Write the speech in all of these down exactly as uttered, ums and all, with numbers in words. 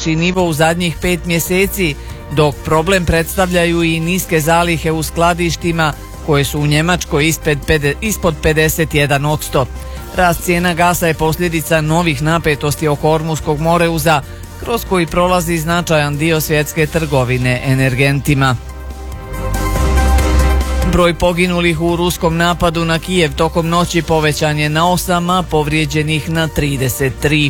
najviši nivo u zadnjih pet mjeseci, dok problem predstavljaju i niske zalihe u skladištima koje su u Njemačkoj ispod pedeset jedan posto. Rast cijena gasa je posljedica novih napetosti oko Ormuskog moreuza, kroz koji prolazi značajan dio svjetske trgovine energentima. Broj poginulih u ruskom napadu na Kijev tokom noći povećan je na osam, a povrijeđenih na trideset tri.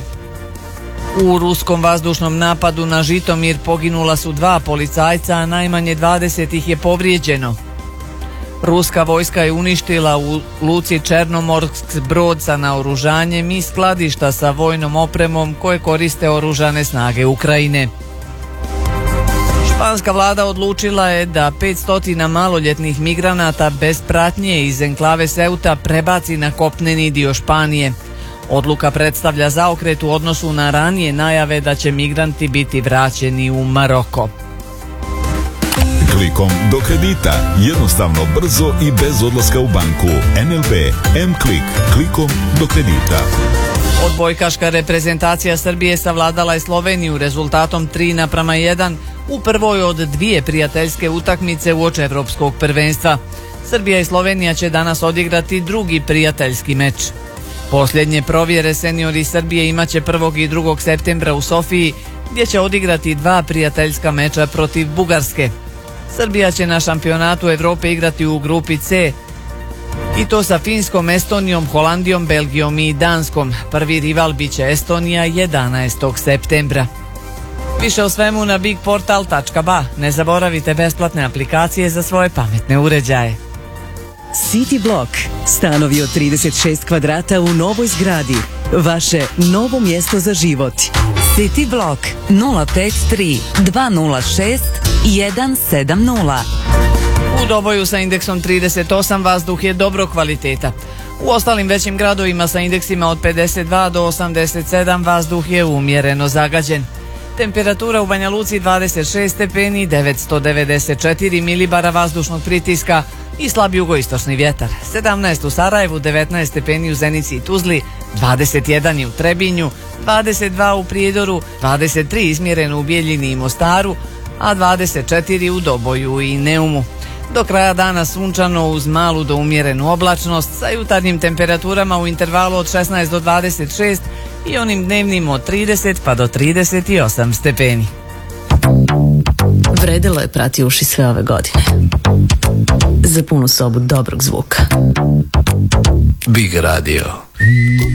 U ruskom vazdušnom napadu na Žitomir poginula su dva policajca, a najmanje dvadeset ih je povrijeđeno. Ruska vojska je uništila u luci Černomorsk brod sa naoružanjem i skladišta sa vojnom opremom koje koriste oružane snage Ukrajine. Španska vlada odlučila je da petsto maloljetnih migranata bez pratnje iz enklave Ceuta prebaci na kopneni dio Španije. Odluka predstavlja zaokret u odnosu na ranije najave da će migranti biti vraćeni u Maroko. Klikom do kredita, jednostavno, brzo i bez odlaska u banku. N L B M-Klik, klikom do kredita. Odbojkaška reprezentacija Srbije savladala je Sloveniju rezultatom tri naprama jedan u prvoj od dvije prijateljske utakmice uoči Evropskog prvenstva. Srbija i Slovenija će danas odigrati drugi prijateljski meč. Posljednje provjere seniori Srbije imaće prvog i drugog septembra u Sofiji, gdje će odigrati dva prijateljska meča protiv Bugarske. Srbija će na šampionatu Evrope igrati u grupi C, i to sa Finskom, Estonijom, Holandijom, Belgijom i Danskom. Prvi rival biće Estonija jedanaestog septembra. Više o svemu na bigportal tačka ba. Ne zaboravite besplatne aplikacije za svoje pametne uređaje. City Block. Stanovi od trideset šest kvadrata u novoj zgradi. Vaše novo mjesto za život. City Block nula pet tri dva nula šest jedan sedam nula. U Doboju sa indeksom trideset osam vazduh je dobro kvaliteta. U ostalim većim gradovima sa indeksima od pedeset dva do osamdeset sedam vazduh je umjereno zagađen. Temperatura u Banja Luci dvadeset šest stepeni, devetsto devedeset četiri milibara vazdušnog pritiska i slab jugoistočni vjetar. sedamnaest u Sarajevu, devetnaest stepeni u Zenici i Tuzli, dvadeset jedan je u Trebinju, dvadeset dva u Prijedoru, dvadeset tri izmjereno u Bijeljini i Mostaru, a dvadeset četiri u Doboju i Neumu. Do kraja dana sunčano uz malu do umjerenu oblačnost sa jutarnjim temperaturama u intervalu od šesnaest do dvadeset šest i onim dnevnim od trideset pa do trideset osam stepeni. Vredelo je prati uši sve ove godine. Za punu sobu dobrog zvuka. Big Radio.